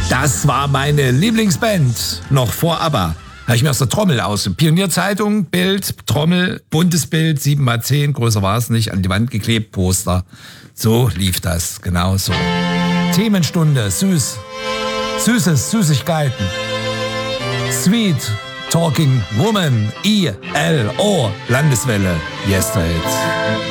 Das war meine Lieblingsband, noch vor ABBA. Habe ich mir aus der Trommel aus. Pionierzeitung, Bild, Trommel, buntes Bild, 7x10, größer war es nicht, an die Wand geklebt, Poster. So lief das, genau so. Themenstunde, Süßigkeiten. Sweet Talking Woman, ILO, Landeswelle, Yesterday.